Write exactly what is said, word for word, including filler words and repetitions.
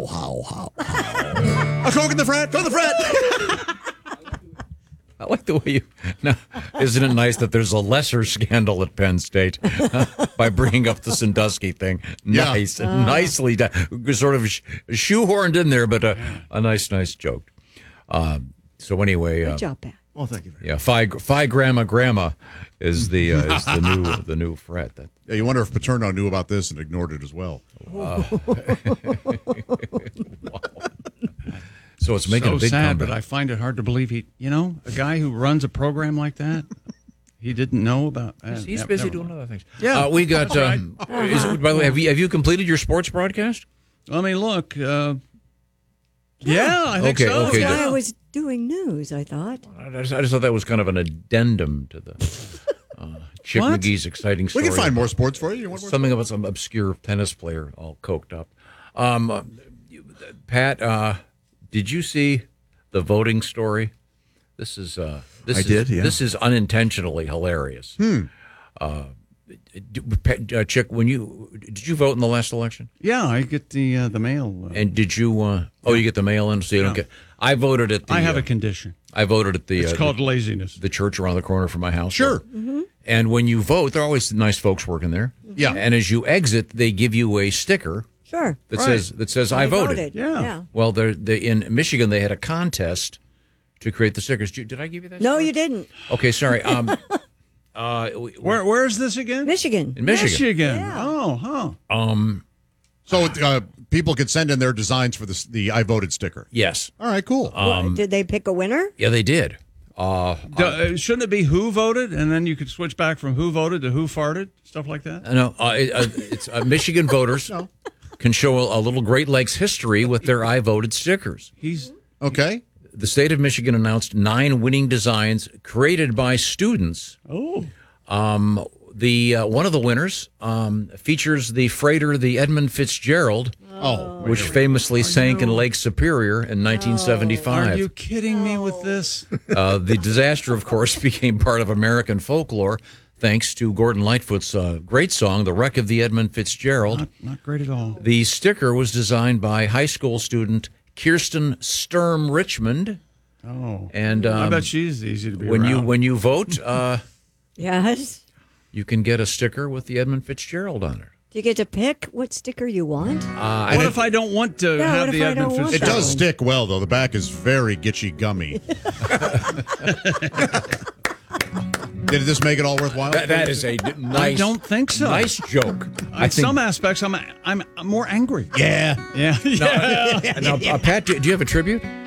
how, how, how, how. A Coke in the frat, go to the frat. I like the way you. Now, isn't it nice that there's a lesser scandal at Penn State by bringing up the Sandusky thing? Yeah. Nice, uh. nicely done. Sort of sh- shoehorned in there, but a, a nice, nice joke. Um, so anyway, Good uh, job, Pat. Well, thank you. Very yeah, Phi, Phi Grandma Grandma is the uh, is the new the new frat. That Yeah, you wonder if Paterno knew about this and ignored it as well. wow. So it's making so a big sad, comeback. but I find it hard to believe he, you know, a guy who runs a program like that, he didn't know about. Uh, He's yeah, busy never doing mind. other things. Yeah, uh, we got. that's Um, is, by the way, have you have you completed your sports broadcast? I mean, look. Uh, yeah, I think Okay, so. okay, That's why good. I was doing news, I thought. I just, I just thought that was kind of an addendum to the uh, Chick What? McGee's exciting We story. can find about more sports for you. You want more something about some obscure tennis player all coked up. Um, uh, you- Pat, uh, did you see the voting story? This is uh, this I is, did, yeah. This is unintentionally hilarious. Hmm. Uh, d- Pat, uh, Chick, when you did you vote in the last election? Yeah, I get the uh, the mail. Uh, And did you? Uh, oh, you get the mail in, so you don't Yeah. get. I voted at the. I have uh, a condition. I voted at the. It's uh, called the, laziness. the church around the corner from my house. Sure. Mm-hmm. And when you vote, there are always nice folks working there. Yeah. And as you exit, they give you a sticker Sure. that Right. says that says I voted. Yeah. yeah. Well, they're, they in Michigan they had a contest to create the stickers. Did, did I give you that? No, story? you didn't. Okay, sorry. Um, uh, we- Where Where is this again? Michigan. in Michigan. Michigan. Yeah. Oh, huh. Um, So uh, people could send in their designs for the, the I voted sticker. yes. All right, cool. What, did they pick a winner? Yeah, they did. Uh, D- uh, shouldn't it be who voted, and then you could switch back from who voted to who farted, stuff like that? no, uh, it, uh, it's uh, Michigan voters can show a, a little Great Lakes history with their I voted stickers. He's Okay. The state of Michigan announced nine winning designs created by students. oh, Um, the uh, one of the winners um, features the freighter, the Edmund Fitzgerald, Oh, which famously sank in Lake Superior in nineteen seventy-five. are you kidding me with this? Uh, the disaster, of course, became part of American folklore thanks to Gordon Lightfoot's uh, great song, "The Wreck of the Edmund Fitzgerald." Not, not great at all. The sticker was designed by high school student Kirsten Sturm Richmond, Oh, and I um, bet she's easy to be when you around. when you vote, uh, Yes. you can get a sticker with the Edmund Fitzgerald on it. Do you get to pick what sticker you want? Uh, What if I don't want to Yeah, have what the if I Edmund don't want it Fitzgerald? does stick well, though. The back is very gitchy gummy. Did this make it all worthwhile? That, that is a d- nice. I don't think so. Nice joke. In some aspects, I'm I'm, I'm more angry. Yeah. Yeah, yeah. Now, uh, Pat, do, do you have a tribute?